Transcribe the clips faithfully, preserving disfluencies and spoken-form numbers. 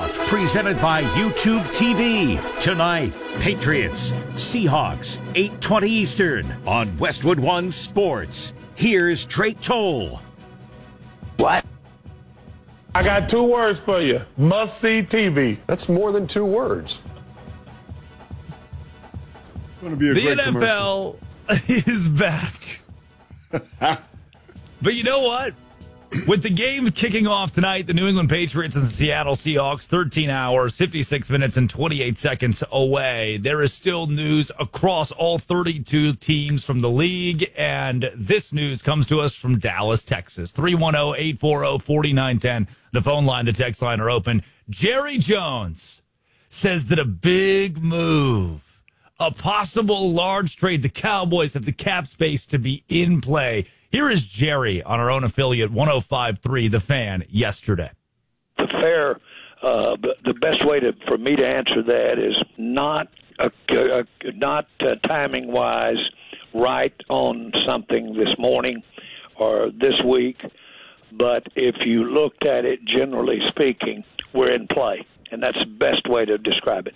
Kickoff, presented by YouTube T V. Tonight, Patriots, Seahawks, eight twenty Eastern on Westwood One Sports. Here's Drake Toll. What? I got two words for you. Must-see T V. That's more than two words. It's going to be a the great N F L is back. But you know what? With the game kicking off tonight, the New England Patriots and the Seattle Seahawks, thirteen hours, fifty-six minutes, and twenty-eight seconds away, there is still news across all thirty-two teams from the league, and this news comes to us from Dallas, Texas. three one zero, eight four zero, four nine one zero. The phone line, the text line are open. Jerry Jones says that a big move, a possible large trade, the Cowboys have the cap space to be in play. Here is Jerry on our own affiliate, one oh five point three The Fan, yesterday. The fair, uh, the best way to for me to answer that is not a, a, not uh, timing wise, right on something this morning or this week, but if you looked at it generally speaking, we're in play, and that's the best way to describe it.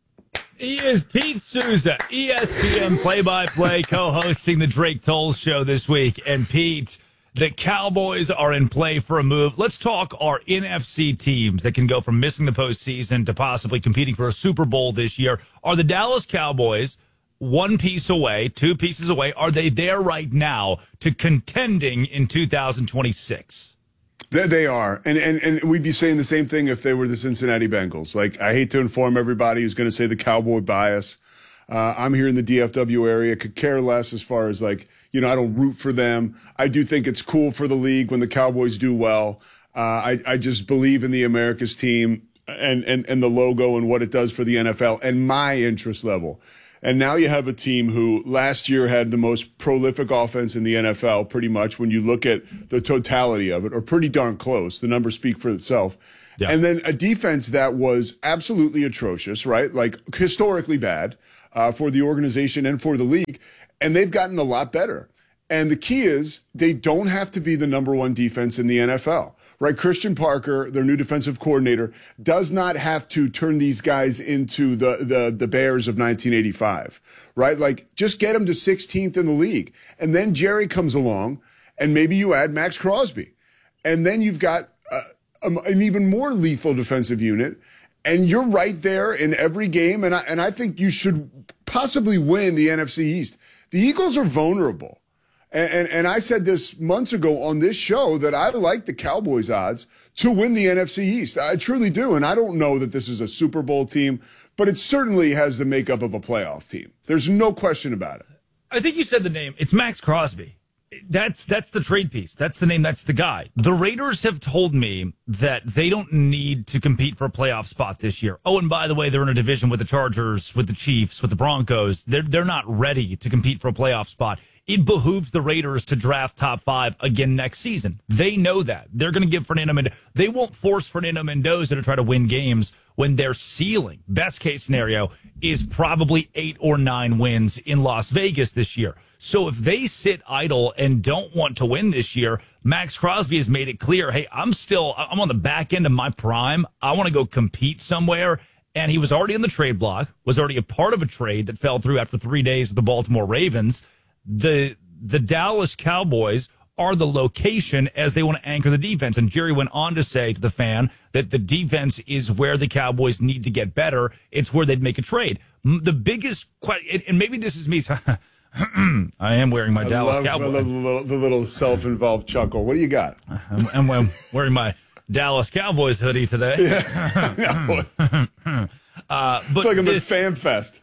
He is Pete Souza, E S P N play-by-play, co-hosting the Drake Toll Show this week. And Pete, the Cowboys are in play for a move. Let's talk our N F C teams that can go from missing the postseason to possibly competing for a Super Bowl this year. Are the Dallas Cowboys one piece away, two pieces away? Are they there right now to contending in two thousand twenty-six? They, they are. And, and and we'd be saying the same thing if they were the Cincinnati Bengals. Like, I hate to inform everybody who's going to say the Cowboy bias. Uh, I'm here in the D F W area. Could care less as far as, like, you know, I don't root for them. I do think it's cool for the league when the Cowboys do well. Uh, I, I just believe in the America's team and, and, and the logo and what it does for the N F L and my interest level. And now you have a team who last year had the most prolific offense in the N F L, pretty much, when you look at the totality of it, or pretty darn close. The numbers speak for itself. Yeah. And then a defense that was absolutely atrocious, right? Like, historically bad uh, for the organization and for the league. And they've gotten a lot better. And the key is they don't have to be the number one defense in the N F L. Right, Christian Parker, their new defensive coordinator, does not have to turn these guys into the the the Bears of nineteen eighty-five, right? Like, just get them to sixteenth in the league. And then Jerry comes along, and maybe you add Max Crosby. And then you've got uh, an even more lethal defensive unit, and you're right there in every game. And I, and I think you should possibly win the N F C East. The Eagles are vulnerable. And, and and I said this months ago on this show that I like the Cowboys' odds to win the N F C East. I truly do. And I don't know that this is a Super Bowl team, but it certainly has the makeup of a playoff team. There's no question about it. I think you said the name. It's Max Crosby. That's that's the trade piece. That's the name. That's the guy. The Raiders have told me that they don't need to compete for a playoff spot this year. Oh, and by the way, they're in a division with the Chargers, with the Chiefs, with the Broncos. They're they're not ready to compete for a playoff spot. It behooves the Raiders to draft top five again next season. They know that. They're going to give Fernando Mendoza. They won't force Fernando Mendoza to try to win games when their ceiling, best case scenario, is probably eight or nine wins in Las Vegas this year. So if they sit idle and don't want to win this year, Max Crosby has made it clear, hey, I'm still, I'm on the back end of my prime. I want to go compete somewhere. And he was already in the trade block, was already a part of a trade that fell through after three days with the Baltimore Ravens. The the Dallas Cowboys are the location as they want to anchor the defense. And Jerry went on to say to the Fan that the defense is where the Cowboys need to get better. It's where they'd make a trade. The biggest question, and maybe this is me, I am wearing my I Dallas love, Cowboys. I love the little, the little self-involved chuckle. What do you got? I'm, I'm, I'm wearing my Dallas Cowboys hoodie today. Yeah. uh, but it's like I'm this, at Fan Fest.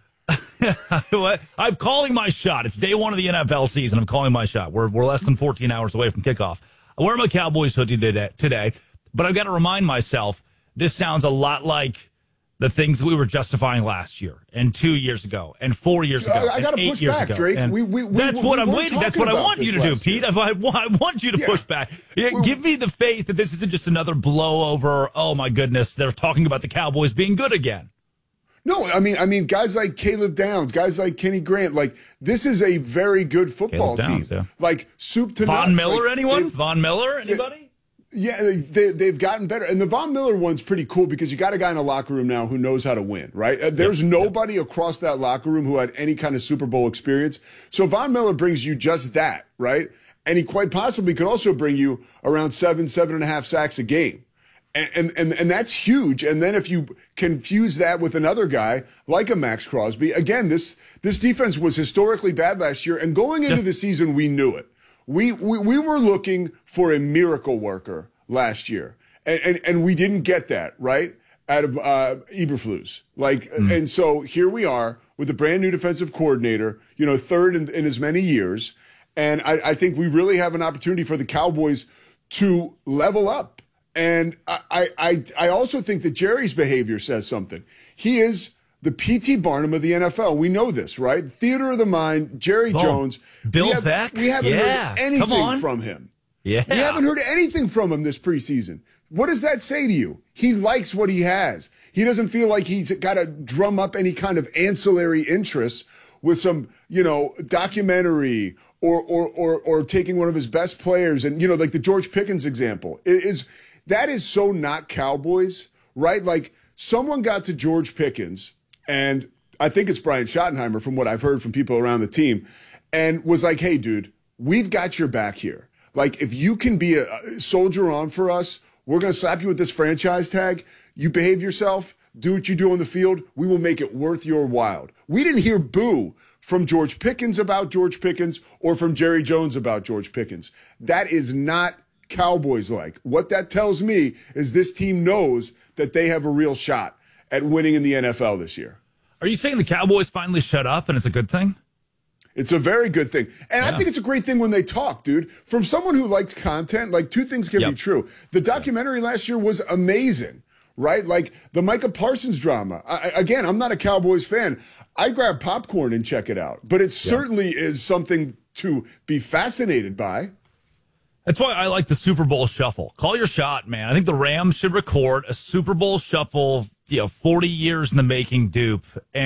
I'm calling my shot. It's day one of the N F L season. I'm calling my shot. We're we're less than fourteen hours away from kickoff. I wear my Cowboys hoodie today, today, but I've got to remind myself this sounds a lot like the things we were justifying last year and two years ago and four years ago. I, I got to push back, ago. Drake. And we, we, we, that's we, what we I'm waiting. That's what I want you to do, Pete. I, I want you to yeah. push back. Yeah, give me the faith that this isn't just another blowover. Oh my goodness, they're talking about the Cowboys being good again. No, I mean, I mean, guys like Caleb Downs, guys like Kenny Grant, like this is a very good football Caleb Downs, team. yeah. Like soup to Von nuts. Miller, like, anyone? they, Von Miller, anybody? Yeah, they, they've gotten better. And the Von Miller one's pretty cool because you got a guy in the locker room now who knows how to win, right? There's yep. nobody yep. across that locker room who had any kind of Super Bowl experience. So Von Miller brings you just that, right? And he quite possibly could also bring you around seven, seven and a half sacks a game. And, and, and, and that's huge. And then if you confuse that with another guy like a Max Crosby, again, this, this defense was historically bad last year. And going into yep. the season, we knew it. We, we we were looking for a miracle worker last year, and and, and we didn't get that, right, out of uh, Eberflus. Like, mm. and so here we are with a brand new defensive coordinator, you know, third in, in as many years, and I, I think we really have an opportunity for the Cowboys to level up. And I I I also think that Jerry's behavior says something. He is the P T Barnum of the N F L. We know this, right? Theater of the mind, Jerry oh, Jones. Bill we have, Beck? We haven't yeah. heard anything from him. Yeah. We haven't heard anything from him this preseason. What does that say to you? He likes what he has. He doesn't feel like he's got to drum up any kind of ancillary interests with some, you know, documentary or or or or taking one of his best players and, you know, like the George Pickens example. It is that is so not Cowboys, right? Like someone got to George Pickens, and I think it's Brian Schottenheimer from what I've heard from people around the team, and was like, hey, dude, we've got your back here. Like, if you can be a, a soldier on for us, we're going to slap you with this franchise tag. You behave yourself, do what you do on the field. We will make it worth your while. We didn't hear boo from George Pickens about George Pickens or from Jerry Jones about George Pickens. That is not Cowboys-like. What that tells me is this team knows that they have a real shot at winning in the N F L this year. Are you saying the Cowboys finally shut up and it's a good thing? It's a very good thing. And yeah. I think it's a great thing when they talk, dude. From someone who likes content, like two things can yep. be true. The documentary last year was amazing, right? Like the Micah Parsons drama. I, again, I'm not a Cowboys fan. I grab popcorn and check it out. But it certainly yeah. is something to be fascinated by. That's why I like the Super Bowl shuffle. Call your shot, man. I think the Rams should record a Super Bowl shuffle, you know, forty years in the making dupe,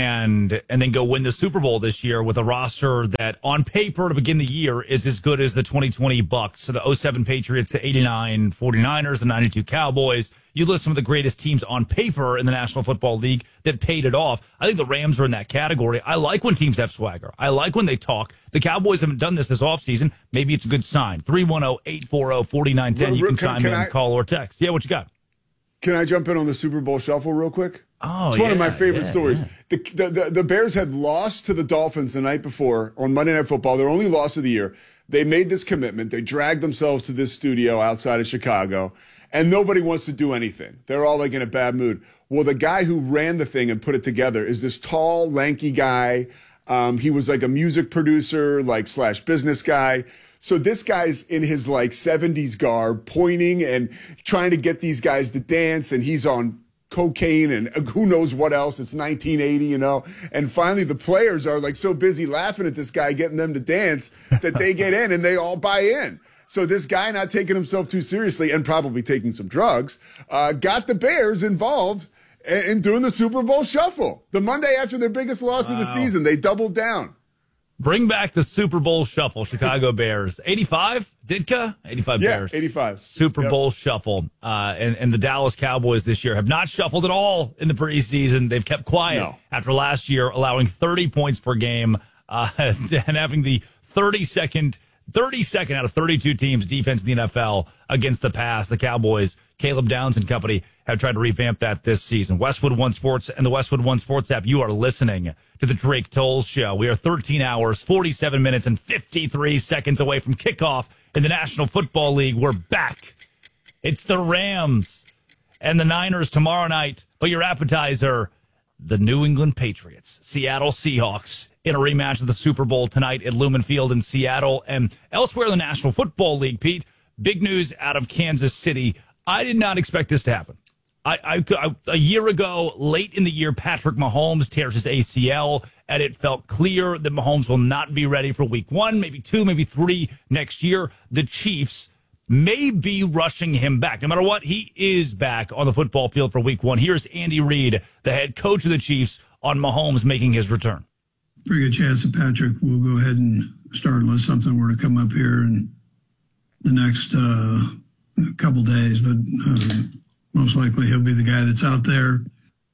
and and then go win the Super Bowl this year with a roster that on paper to begin the year is as good as the twenty twenty Bucks, so the oh seven Patriots, the eighty-nine forty-niners, the ninety-two Cowboys. You list some of the greatest teams on paper in the National Football League that paid it off. I think the Rams are in that category. I like when teams have swagger. I like when they talk. The Cowboys haven't done this this offseason. Maybe it's a good sign. three one zero, eight four zero, four nine one zero. You can, can chime can in, I, call, or text. Yeah, what you got? Can I jump in on the Super Bowl shuffle real quick? Oh, it's yeah, one of my favorite yeah, stories. Yeah. The, the, the, the Bears had lost to the Dolphins the night before on Monday Night Football, their only loss of the year. They made this commitment. They dragged themselves to this studio outside of Chicago, and nobody wants to do anything. They're all like in a bad mood. Well, the guy who ran the thing and put it together is this tall, lanky guy. Um, he was like a music producer, like slash business guy. So this guy's in his like seventies garb, pointing and trying to get these guys to dance, and he's on cocaine and who knows what else. It's nineteen eighty, you know. And finally, the players are like so busy laughing at this guy, getting them to dance, that they get in and they all buy in. So this guy, not taking himself too seriously and probably taking some drugs, uh, got the Bears involved in doing the Super Bowl shuffle. The Monday after their biggest loss wow. of the season, they doubled down. Bring back the Super Bowl shuffle, Chicago Bears. eighty-five, Ditka? eighty-five yeah, Bears. eighty-five. Super yep. Bowl shuffle. Uh, and, and the Dallas Cowboys this year have not shuffled at all in the preseason. They've kept quiet no. after last year, allowing thirty points per game uh, and having the thirty-second thirty-second out of thirty-two teams defense in the N F L against the pass. The Cowboys, Caleb Downs and company, have tried to revamp that this season. Westwood One Sports and the Westwood One Sports app. You are listening to the Drake Toll Show. We are thirteen hours, forty-seven minutes, and fifty-three seconds away from kickoff in the National Football League. We're back. It's the Rams and the Niners tomorrow night. But your appetizer, the New England Patriots, Seattle Seahawks, in a rematch of the Super Bowl tonight at Lumen Field in Seattle. And elsewhere in the National Football League, Pete, big news out of Kansas City. I did not expect this to happen. I, I, I, a year ago, late in the year, Patrick Mahomes tears his A C L, and it felt clear that Mahomes will not be ready for week one, maybe two, maybe three next year. The Chiefs may be rushing him back. No matter what, he is back on the football field for week one. Here's Andy Reid, the head coach of the Chiefs, on Mahomes making his return. Pretty good chance that Patrick will go ahead and start unless something were to come up here in the next uh, a couple days, but um, most likely he'll be the guy that's out there.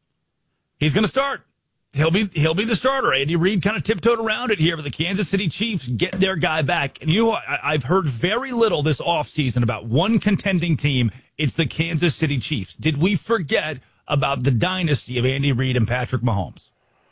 He's going to start. He'll be he'll be the starter. Andy Reid kind of tiptoed around it here, but the Kansas City Chiefs get their guy back. And you know, I, I've heard very little this offseason about one contending team. It's the Kansas City Chiefs. Did we forget about the dynasty of Andy Reid and Patrick Mahomes?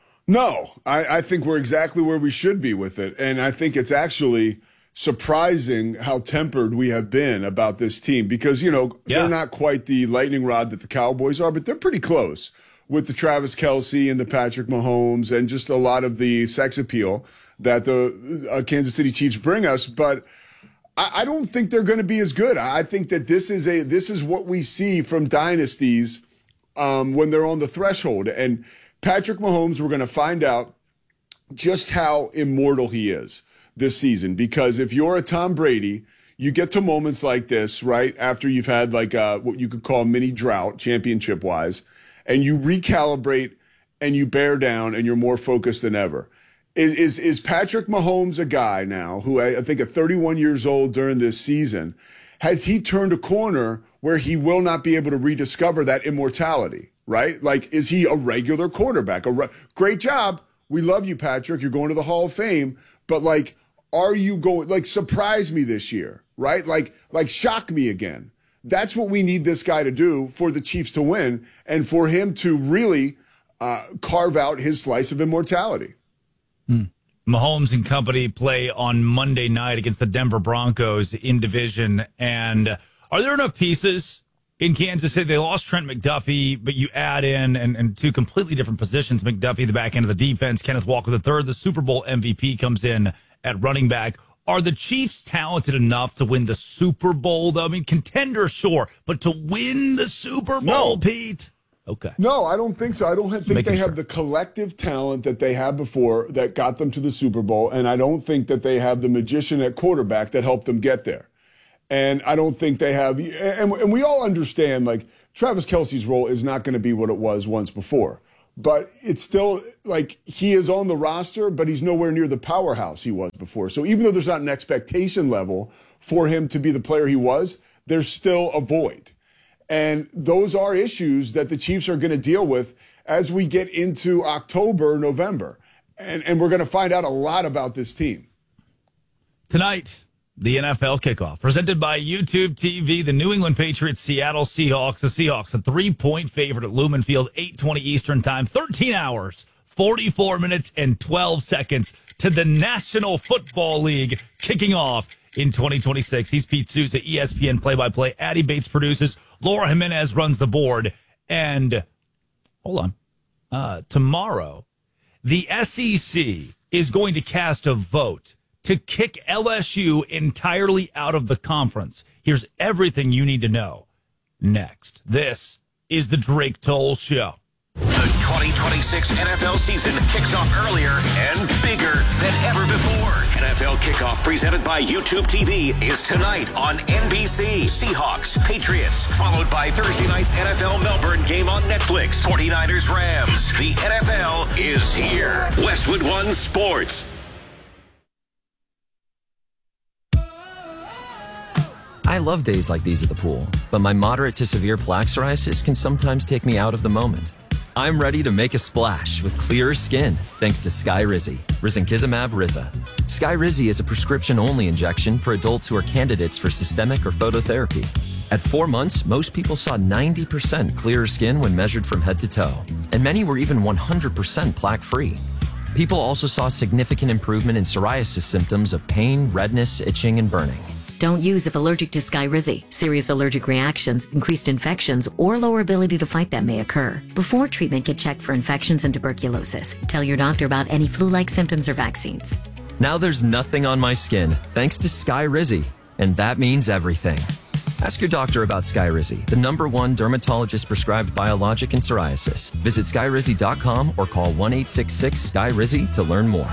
No, I, I think we're exactly where we should be with it. And I think it's actually surprising how tempered we have been about this team because, you know, yeah. they're not quite the lightning rod that the Cowboys are, but they're pretty close with the Travis Kelce and the Patrick Mahomes and just a lot of the sex appeal that the uh, Kansas City Chiefs bring us. But I, I don't think they're going to be as good. I think that this is a this is what we see from dynasties um, when they're on the threshold. And Patrick Mahomes, we're going to find out just how immortal he is this season. Because if you're a Tom Brady, you get to moments like this, right, after you've had like a, what you could call a mini drought championship-wise, and you recalibrate and you bear down and you're more focused than ever. Is is, is Patrick Mahomes a guy now who I, I think at thirty-one years old during this season, has he turned a corner where he will not be able to rediscover that immortality, right? Like, is he a regular quarterback? A re- great job. We love you, Patrick. You're going to the Hall of Fame. But, like, are you going, like, surprise me this year, right? Like, like shock me again. That's what we need this guy to do for the Chiefs to win and for him to really uh, carve out his slice of immortality. Hmm. Mahomes and company play on Monday night against the Denver Broncos in division. And are there enough pieces in Kansas City? They lost Trent McDuffie, but you add in and, and two completely different positions. McDuffie, the back end of the defense. Kenneth Walker, the third. The Super Bowl M V P comes in at running back. Are the Chiefs talented enough to win the Super Bowl, though? I mean, contender, sure, but to win the Super Bowl, no. Pete? Okay. No, I don't think so. I don't think Making they have sure. the collective talent that they had before that got them to the Super Bowl, and I don't think that they have the magician at quarterback that helped them get there. And I don't think they have, and, and we all understand, like, Travis Kelce's role is not going to be what it was once before. But it's still, like, he is on the roster, but he's nowhere near the powerhouse he was before. So even though there's not an expectation level for him to be the player he was, there's still a void. And those are issues that the Chiefs are going to deal with as we get into October, November. And, and we're going to find out a lot about this team. Tonight, the N F L kickoff, presented by YouTube T V, the New England Patriots, Seattle Seahawks. The Seahawks, a three-point favorite at Lumen Field, eight twenty Eastern Time, thirteen hours, forty-four minutes, and twelve seconds to the National Football League kicking off in twenty twenty-six. He's Pete Souza, E S P N play-by-play. Addie Bates produces. Laura Jimenez runs the board. And, hold on, uh, tomorrow, the S E C is going to cast a vote to kick L S U entirely out of the conference. Here's everything you need to know next. This is the Drake Toll Show. The twenty twenty-six N F L season kicks off earlier and bigger than ever before. N F L Kickoff, presented by YouTube T V, is tonight on N B C. Seahawks, Patriots, followed by Thursday night's N F L Melbourne game on Netflix. forty-niners, Rams. The N F L is here. Westwood One Sports. I love days like these at the pool, but my moderate to severe plaque psoriasis can sometimes take me out of the moment. I'm ready to make a splash with clearer skin thanks to Skyrizi, risankizumab Riza. Skyrizi is a prescription-only injection for adults who are candidates for systemic or phototherapy. At four months, most people saw ninety percent clearer skin when measured from head to toe, and many were even one hundred percent plaque-free. People also saw significant improvement in psoriasis symptoms of pain, redness, itching, and burning. Don't use if allergic to Skyrizi. Serious allergic reactions, increased infections, or lower ability to fight them may occur. Before treatment, get checked for infections and tuberculosis. Tell your doctor about any flu-like symptoms or vaccines. Now there's nothing on my skin thanks to Skyrizi, and that means everything. Ask your doctor about Skyrizi, the number one dermatologist-prescribed biologic in psoriasis. Visit skyrizi dot com or call one eight six six S K Y R I Z I to learn more.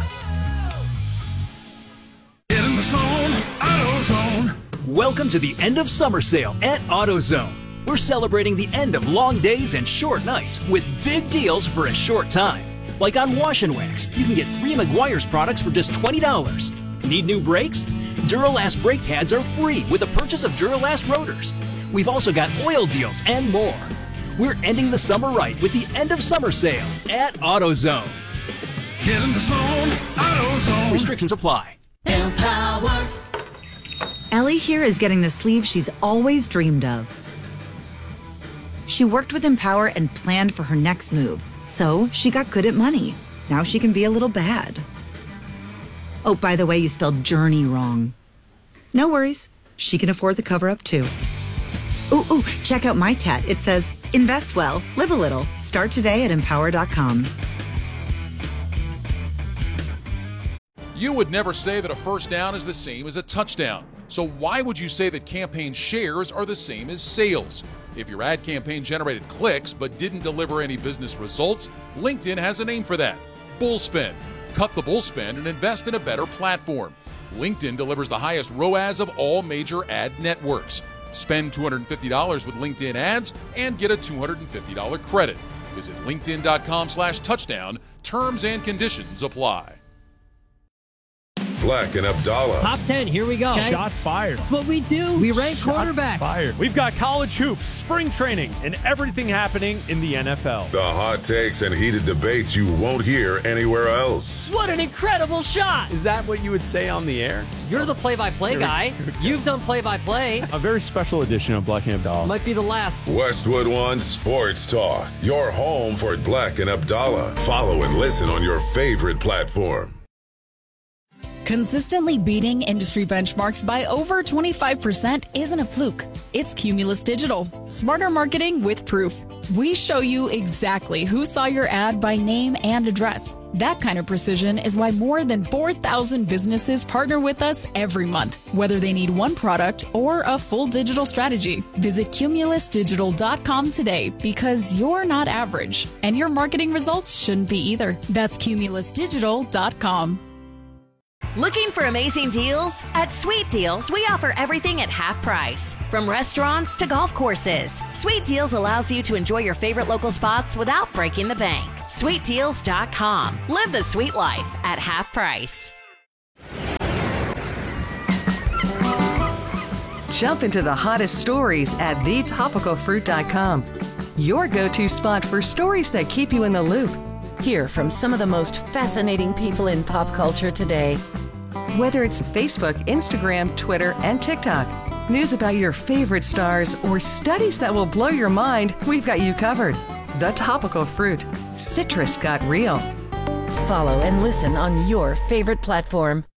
Get in the zone, AutoZone. Welcome to the end of summer sale at AutoZone. We're celebrating the end of long days and short nights with big deals for a short time. Like on Wash and Wax, you can get three Meguiar's products for just twenty dollars. Need new brakes? Duralast brake pads are free with the purchase of Duralast rotors. We've also got oil deals and more. We're ending the summer right with the end of summer sale at AutoZone. Get in the zone, AutoZone. Restrictions apply. Empower. Ellie here is getting the sleeve she's always dreamed of. She worked with Empower and planned for her next move, so she got good at money. Now she can be a little bad. Oh, by the way, you spelled journey wrong. No worries. She can afford the cover-up, too. Ooh, ooh, check out my tat. It says, invest well, live a little. Start today at empower dot com. You would never say that a first down is the same as a touchdown. So why would you say that campaign shares are the same as sales? If your ad campaign generated clicks but didn't deliver any business results, LinkedIn has a name for that. Bullspend. Cut the bullspend and invest in a better platform. LinkedIn delivers the highest R O A S of all major ad networks. Spend two hundred fifty dollars with LinkedIn ads and get a two hundred fifty dollars credit. Visit linkedin.com slash touchdown. Terms and conditions apply. Black and Abdallah. Top ten, here we go. Okay. Shots fired. That's what we do. We rank Shots quarterbacks. Fired. We've got college hoops, spring training, and everything happening in the N F L. The hot takes and heated debates you won't hear anywhere else. What an incredible shot. Is that what you would say on the air? You're the play-by-play guy. You've done play-by-play. A very special edition of Black and Abdallah. Might be the last. Westwood One Sports Talk. Your home for Black and Abdallah. Follow and listen on your favorite platform. Consistently beating industry benchmarks by over twenty-five percent isn't a fluke. It's Cumulus Digital. Smarter marketing with proof. We show you exactly who saw your ad by name and address. That kind of precision is why more than four thousand businesses partner with us every month, whether they need one product or a full digital strategy. Visit cumulus digital dot com today because you're not average, and your marketing results shouldn't be either. That's cumulus digital dot com. Looking for amazing deals? At Sweet Deals, we offer everything at half price. From restaurants to golf courses, Sweet Deals allows you to enjoy your favorite local spots without breaking the bank. sweet deals dot com. Live the sweet life at half price. Jump into the hottest stories at the topical fruit dot com. Your go-to spot for stories that keep you in the loop. Hear from some of the most fascinating people in pop culture today. Whether it's Facebook, Instagram, Twitter, and TikTok, news about your favorite stars, or studies that will blow your mind, we've got you covered. The Topical Fruit. Citrus got real. Follow and listen on your favorite platform.